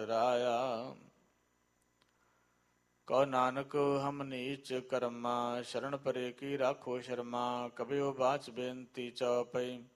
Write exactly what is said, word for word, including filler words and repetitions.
ਰਾਇਆ। ਕਹੋ ਨਾਨਕ ਹਮ ਨੀਚ ਕਰਮਾ, ਸ਼ਰਨ ਪਰੇ ਕੀ ਰਾਖੋ ਸ਼ਰਮਾ। ਕਬਿਓ ਬਾਚ ਬੇਨਤੀ ਚਉਪਈ,